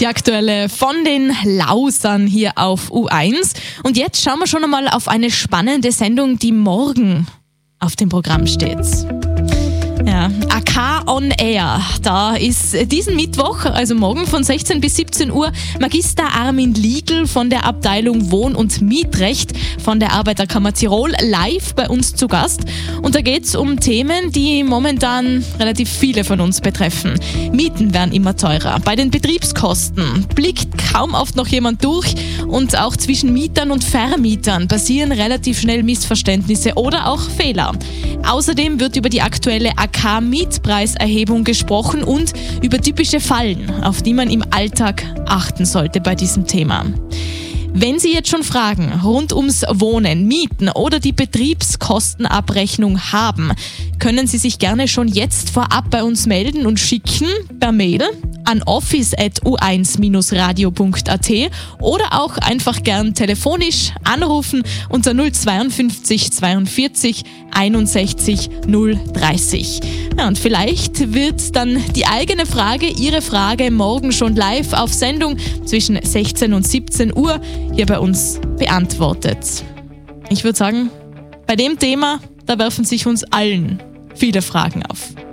Die aktuelle von den Lausern hier auf U1. Und jetzt schauen wir schon einmal auf eine spannende Sendung, die morgen auf dem Programm steht. Ja, AK on Air. Da ist diesen Mittwoch, also morgen von 16 bis 17 Uhr, Magister Armin Liegl von der Abteilung Wohn- und Mietrecht von der Arbeiterkammer Tirol live bei uns zu Gast. Und da geht es um Themen, die momentan relativ viele von uns betreffen. Mieten werden immer teurer. Bei den Betriebskosten blickt kaum oft noch jemand durch. Und auch zwischen Mietern und Vermietern passieren relativ schnell Missverständnisse oder auch Fehler. Außerdem wird über die aktuelle AK-Mietpreiserhebung gesprochen und über typische Fallen, auf die man im Alltag achten sollte bei diesem Thema. Wenn Sie jetzt schon Fragen rund ums Wohnen, Mieten oder die Betriebskostenabrechnung haben, können Sie sich gerne schon jetzt vorab bei uns melden und schicken per Mail an office@u1-radio.at oder auch einfach gern telefonisch anrufen unter 052 42 61 030. Ja, und vielleicht wird dann die eigene Frage, Ihre Frage morgen schon live auf Sendung zwischen 16 und 17 Uhr hier bei uns beantwortet. Ich würde sagen, bei dem Thema, da werfen sich uns allen viele Fragen auf.